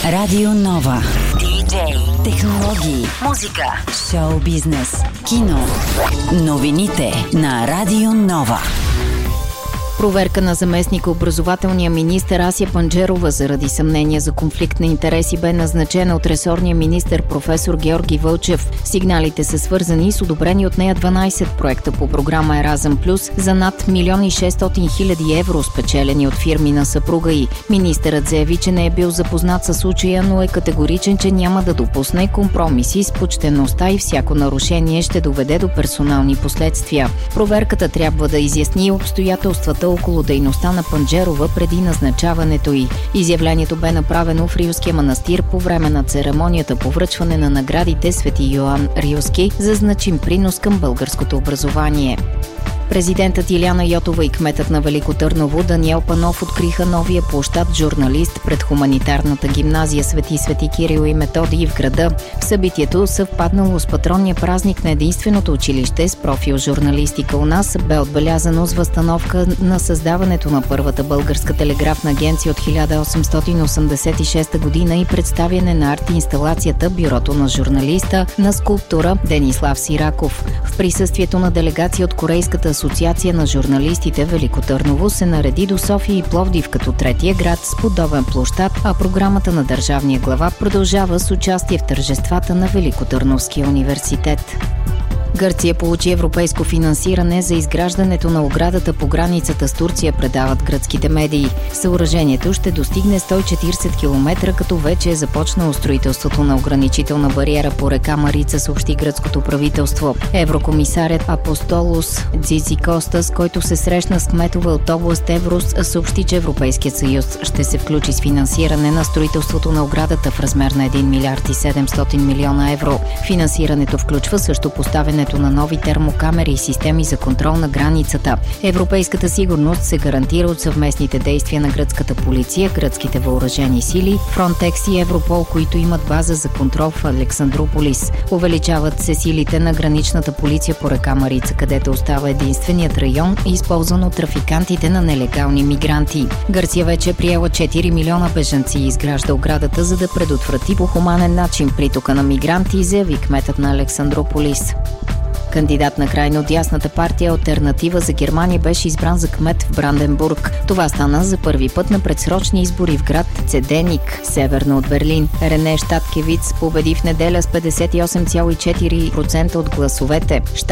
Радио Нова. Диджей, технологии, музика, шоу бизнес, кино. Новините на Радио Нова. Проверка на заместник-образователния министър Ася Панджерова заради съмнение за конфликт на интереси бе назначена от ресорния министър професор Георги Вълчев. Сигналите са свързани с одобрени от нея 12 проекта по програма Еразъм Плюс за над 1 600 000 евро, спечелени от фирми на съпруга й. Министърът заяви, че не е бил запознат със случая, но е категоричен, че няма да допусне компромиси с почтеността и всяко нарушение ще доведе до персонални последствия. Проверката трябва да изясни обстоятелствата около дейността на Панджерова преди назначаването й. Изявлението бе направено в Рилския манастир по време на церемонията по връчване на наградите Свети Йоан Рилски за значим принос към българското образование. Президентът Илияна Йотова и кметът на Велико Търново Даниел Панов откриха новия площад журналист пред хуманитарната гимназия Свети Кирил и Методий в града. В събитието, съвпаднало с патронния празник на единственото училище с профил журналистика у нас, бе отбелязано с възстановка на създаването на първата българска телеграфна агенция от 1886 година и представяне на арт-инсталацията Бюрото на журналиста на скулптура Денислав Сираков. В присъствието на делегация от Корейската асоциация на журналистите Велико Търново се нареди до София и Пловдив като третия град с подобен площад, а програмата на държавния глава продължава с участие в тържествата на Великотърновския университет. Гърция получи европейско финансиране за изграждането на оградата по границата с Турция, предават гръцките медии. Съоръжението ще достигне 140 км, като вече е започнало строителството на ограничителна бариера по река Марица, съобщи гръцкото правителство. Еврокомисарят Апостолос Дзицикостас, който се срещна с кметове от област Еврос, съобщи, че Европейският съюз ще се включи с финансиране на строителството на оградата в размер на 1 милиард и 700 милиона евро. Финансирането включва също поставянето на нови термокамери и системи за контрол на границата. Европейската сигурност се гарантира от съвместните действия на гръцката полиция, гръцките въоръжени сили, Фронтекс и Европол, които имат база за контрол в Александрополис. Увеличават се силите на граничната полиция по река Марица, където остава единственият район, използван от трафикантите на нелегални мигранти. Гърция вече е приела 4 милиона бежанци и изгражда оградата, за да предотврати по хуманен начин притока на мигранти, заяви кметът на Александрополис. Кандидат на крайно дясната партия Алтернатива за Германия беше избран за кмет в Бранденбург. Това стана за първи път на предсрочни избори в град Цеденик, северно от Берлин. Рене Щаткевиц победи в неделя с 58,4% от гласовете.